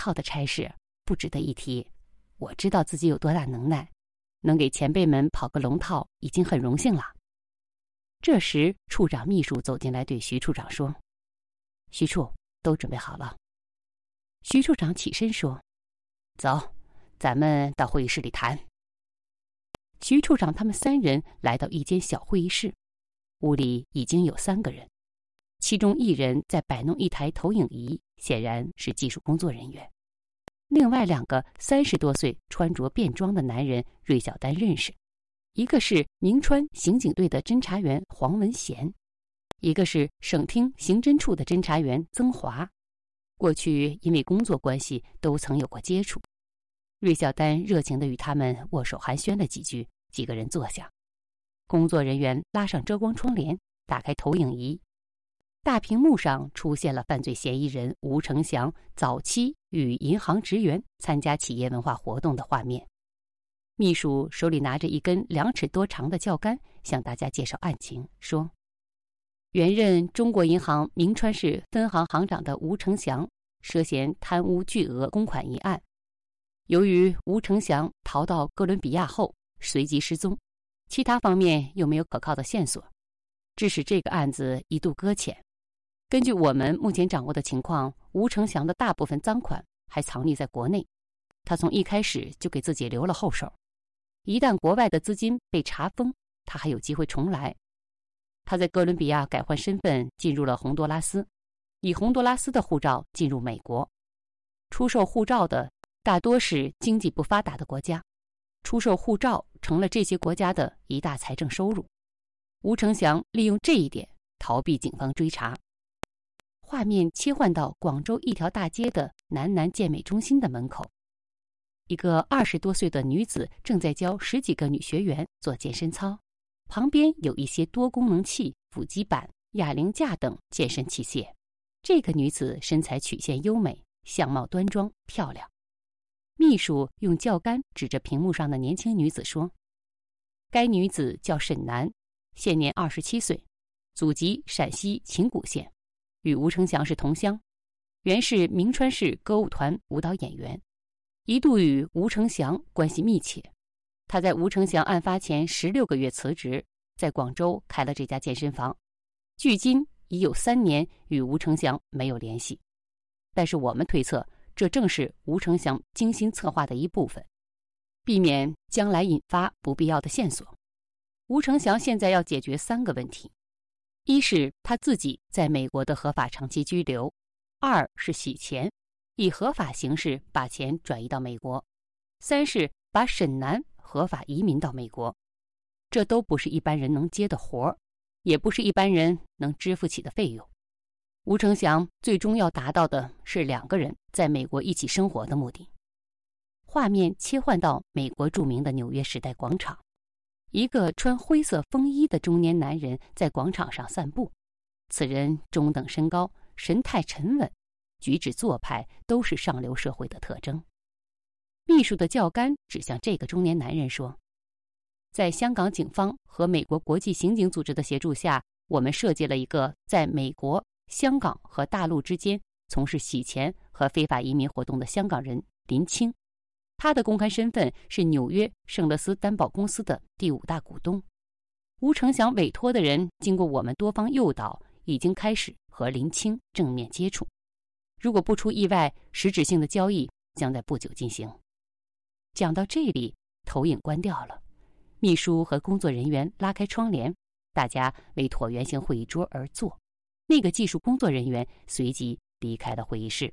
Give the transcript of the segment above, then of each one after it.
套的差事不值得一提，我知道自己有多大能耐，能给前辈们跑个龙套已经很荣幸了。这时处长秘书走进来对徐处长说：徐处，都准备好了。徐处长起身说：走，咱们到会议室里谈。徐处长他们3人来到一间小会议室，屋里已经有3个人，其中1人在摆弄一台投影仪，显然是技术工作人员。另外2个30多岁穿着便装的男人芮小丹认识，一个是明川刑警队的侦查员黄文贤，一个是省厅刑侦处的侦查员曾华，过去因为工作关系都曾有过接触。芮小丹热情地与他们握手寒暄了几句，几个人坐下。工作人员拉上遮光窗帘，打开投影仪，大屏幕上出现了犯罪嫌疑人吴成祥早期与银行职员参加企业文化活动的画面。秘书手里拿着一根2尺多长的教杆，向大家介绍案情，说：原任中国银行明川市分行行长的吴成祥涉嫌贪污巨额公款一案，由于吴成祥逃到哥伦比亚后随即失踪，其他方面又没有可靠的线索，致使这个案子一度搁浅。根据我们目前掌握的情况，吴成祥的大部分赃款还藏匿在国内，他从一开始就给自己留了后手，一旦国外的资金被查封，他还有机会重来。他在哥伦比亚改换身份进入了洪都拉斯，以洪都拉斯的护照进入美国。出售护照的大多是经济不发达的国家，出售护照成了这些国家的一大财政收入。吴成祥利用这一点逃避警方追查。画面切换到广州一条大街的南南健美中心的门口，一个20多岁的女子正在教10几个女学员做健身操，旁边有一些多功能器、腹肌板、哑铃架等健身器械。这个女子身材曲线优美，相貌端庄漂亮。秘书用教杆指着屏幕上的年轻女子说：该女子叫沈楠，现年27岁，祖籍陕西秦谷县，与吴成祥是同乡，原是明川市歌舞团舞蹈演员，一度与吴成祥关系密切。他在吴成祥案发前16个月辞职，在广州开了这家健身房，距今已有3年与吴成祥没有联系。但是我们推测，这正是吴成祥精心策划的一部分，避免将来引发不必要的线索。吴成祥现在要解决3个问题：一是他自己在美国的合法长期居留；2是洗钱，以合法形式把钱转移到美国；3是把沈楠合法移民到美国。这都不是一般人能接的活，也不是一般人能支付起的费用。吴成祥最终要达到的是2个人在美国一起生活的目的。画面切换到美国著名的纽约时代广场，一个穿灰色风衣的中年男人在广场上散步。此人中等身高，神态沉稳，举止做派都是上流社会的特征。秘书的教杆指向这个中年男人说：在香港警方和美国国际刑警组织的协助下，我们设计了一个在美国、香港和大陆之间从事洗钱和非法移民活动的香港人林清。他的公开身份是纽约圣勒斯担保公司的第5大股东。吴成祥委托的人经过我们多方诱导，已经开始和林清正面接触。如果不出意外，实质性的交易将在不久进行。讲到这里，投影关掉了，秘书和工作人员拉开窗帘，大家为椭圆形会议桌而坐。那个技术工作人员随即离开了会议室。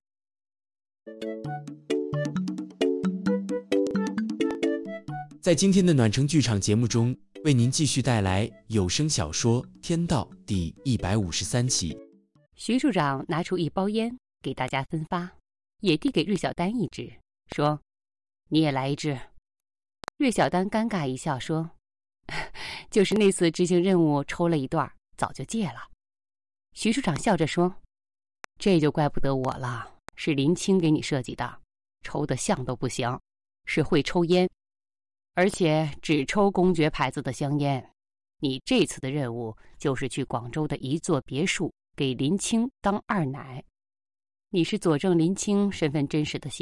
在今天的暖城剧场节目中，为您继续带来有声小说《天道》第153期。 徐处长拿出一包烟给大家分发，也递给芮小丹一支，说：你也来一支。芮小丹尴尬一笑说：就是那次执行任务抽了一段，早就戒了。徐处长笑着说：这就怪不得我了，是林清给你设计的，抽的像都不行，是会抽烟，而且只抽公爵牌子的香烟。你这次的任务就是去广州的一座别墅给林清当二奶，你是佐证林清身份真实的嫌